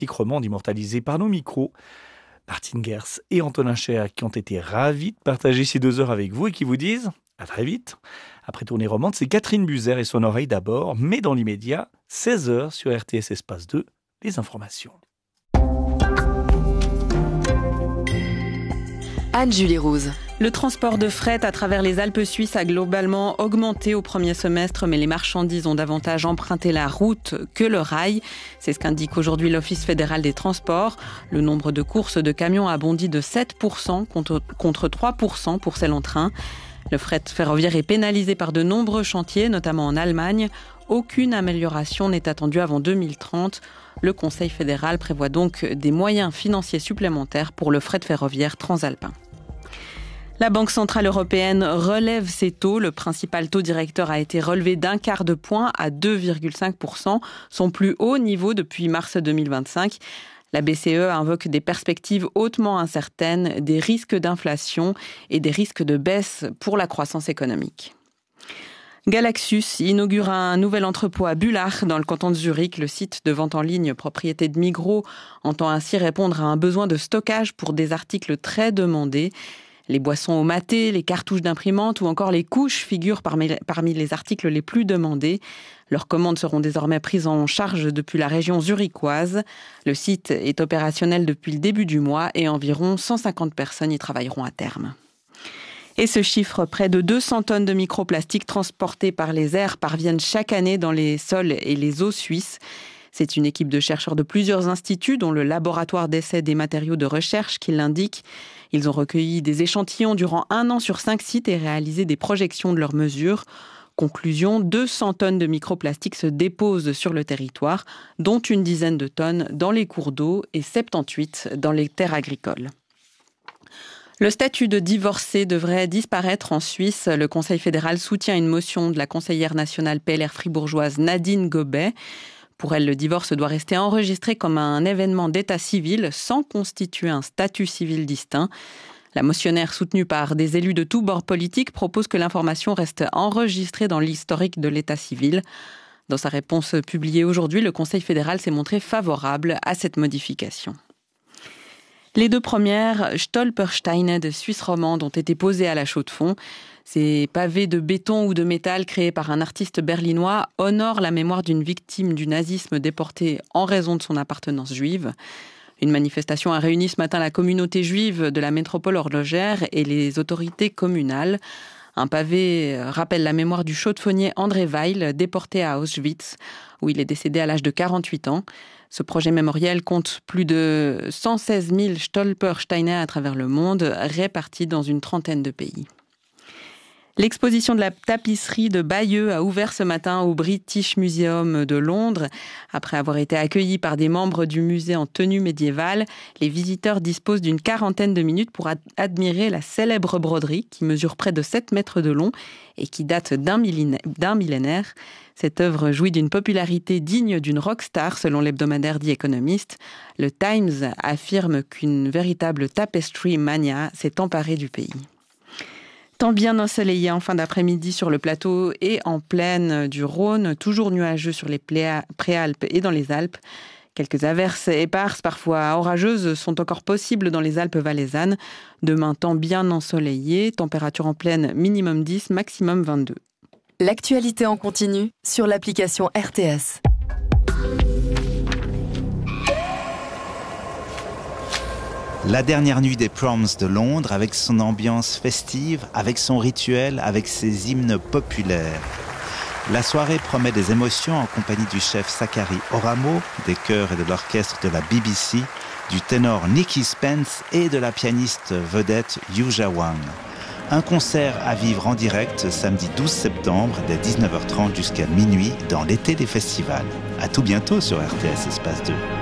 romande immortalisée par nos micros. Martine Gers et Antonin Cher qui ont été ravis de partager ces 2 heures avec vous et qui vous disent à très vite. Après Tournée romande, c'est Catherine Buzer et son oreille d'abord, mais dans l'immédiat, 16h sur RTS Espace 2, les informations. Anne-Julie Rouse. Le transport de fret à travers les Alpes suisses a globalement augmenté au premier semestre, mais les marchandises ont davantage emprunté la route que le rail. C'est ce qu'indique aujourd'hui l'Office fédéral des transports. Le nombre de courses de camions a bondi de 7% contre 3% pour celles en train. Le fret ferroviaire est pénalisé par de nombreux chantiers, notamment en Allemagne. Aucune amélioration n'est attendue avant 2030. Le Conseil fédéral prévoit donc des moyens financiers supplémentaires pour le fret ferroviaire transalpin. La Banque centrale européenne relève ses taux. Le principal taux directeur a été relevé d'1/4 de point à 2,5%, son plus haut niveau depuis mars 2025. La BCE invoque des perspectives hautement incertaines, des risques d'inflation et des risques de baisse pour la croissance économique. Galaxus inaugure un nouvel entrepôt à Bullach, dans le canton de Zurich. Le site de vente en ligne, propriété de Migros, entend ainsi répondre à un besoin de stockage pour des articles très demandés. Les boissons au maté, les cartouches d'imprimante ou encore les couches figurent parmi les articles les plus demandés. Leurs commandes seront désormais prises en charge depuis la région zurichoise. Le site est opérationnel depuis le début du mois et environ 150 personnes y travailleront à terme. Et ce chiffre, près de 200 tonnes de microplastiques transportés par les airs parviennent chaque année dans les sols et les eaux suisses. C'est une équipe de chercheurs de plusieurs instituts, dont le laboratoire d'essai des matériaux de recherche, qui l'indique. Ils ont recueilli des échantillons durant 1 an sur 5 sites et réalisé des projections de leurs mesures. Conclusion, 200 tonnes de microplastiques se déposent sur le territoire, dont une dizaine de tonnes dans les cours d'eau et 78 dans les terres agricoles. Le statut de divorcé devrait disparaître en Suisse. Le Conseil fédéral soutient une motion de la conseillère nationale PLR fribourgeoise Nadine Gobet. Pour elle, le divorce doit rester enregistré comme un événement d'état civil sans constituer un statut civil distinct. La motionnaire, soutenue par des élus de tous bords politiques, propose que l'information reste enregistrée dans l'historique de l'état civil. Dans sa réponse publiée aujourd'hui, le Conseil fédéral s'est montré favorable à cette modification. Les 2 premières Stolpersteine de Suisse romande ont été posées à la Chaux-de-Fonds. Ces pavés de béton ou de métal créés par un artiste berlinois honorent la mémoire d'une victime du nazisme déportée en raison de son appartenance juive. Une manifestation a réuni ce matin la communauté juive de la métropole horlogère et les autorités communales. Un pavé rappelle la mémoire du chaux-de-fonnier André Weil, déporté à Auschwitz, où il est décédé à l'âge de 48 ans. Ce projet mémoriel compte plus de 116 000 Stolpersteine à travers le monde, répartis dans une trentaine de pays. L'exposition de la tapisserie de Bayeux a ouvert ce matin au British Museum de Londres. Après avoir été accueillis par des membres du musée en tenue médiévale, les visiteurs disposent d'une 40aine de minutes pour admirer la célèbre broderie qui mesure près de 7 mètres de long et qui date d'un millénaire. Cette œuvre jouit d'une popularité digne d'une rockstar selon l'hebdomadaire The Economist. Le Times affirme qu'une véritable tapestry mania s'est emparée du pays. Temps bien ensoleillé en fin d'après-midi sur le plateau et en plaine du Rhône, toujours nuageux sur les préalpes et dans les Alpes. Quelques averses éparses, parfois orageuses, sont encore possibles dans les Alpes valaisannes. Demain, temps bien ensoleillé, température en plaine minimum 10, maximum 22. L'actualité en continu sur l'application RTS. La dernière nuit des Proms de Londres, avec son ambiance festive, avec son rituel, avec ses hymnes populaires. La soirée promet des émotions en compagnie du chef Sakari Oramo, des chœurs et de l'orchestre de la BBC, du ténor Nicky Spence et de la pianiste vedette Yuja Wang. Un concert à vivre en direct samedi 12 septembre dès 19h30 jusqu'à minuit dans l'été des festivals. À tout bientôt sur RTS Espace 2.